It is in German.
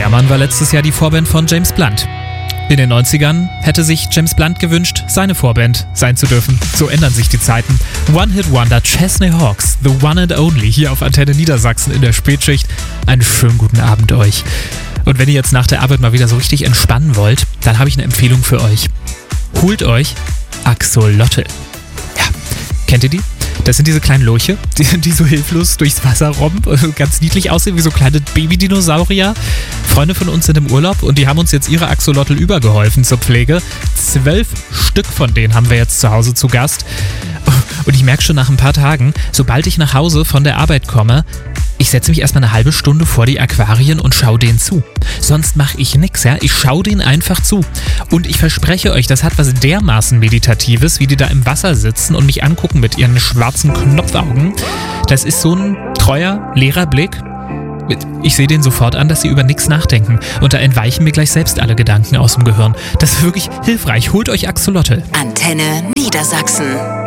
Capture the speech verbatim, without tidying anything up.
Der Mann war letztes Jahr die Vorband von James Blunt. In den neunzigern hätte sich James Blunt gewünscht, seine Vorband sein zu dürfen. So ändern sich die Zeiten. One-Hit-Wonder Chesney Hawkes, the one and only, hier auf Antenne Niedersachsen in der Spätschicht. Einen schönen guten Abend euch. Und wenn ihr jetzt nach der Arbeit mal wieder so richtig entspannen wollt, dann habe ich eine Empfehlung für euch. Holt euch Axolotl. Ja, kennt ihr die? Das sind diese kleinen Lurche, die, die so hilflos durchs Wasser robben, ganz niedlich aussehen wie so kleine Babydinosaurier. Freunde von uns sind im Urlaub und die haben uns jetzt ihre Axolotl übergeholfen zur Pflege. Zwölf Stück von denen haben wir jetzt zu Hause zu Gast. Und ich merke schon nach ein paar Tagen, sobald ich nach Hause von der Arbeit komme, ich setze mich erstmal eine halbe Stunde vor die Aquarien und schaue denen zu. Sonst mache ich nichts, ja. Ich schaue denen einfach zu. Und ich verspreche euch, das hat was dermaßen Meditatives, wie die da im Wasser sitzen und mich angucken mit ihren schwarzen Knopfaugen. Das ist so ein treuer, leerer Blick. Ich sehe denen sofort an, dass sie über nichts nachdenken. Und da entweichen mir gleich selbst alle Gedanken aus dem Gehirn. Das ist wirklich hilfreich. Holt euch Axolotl. Antenne Niedersachsen.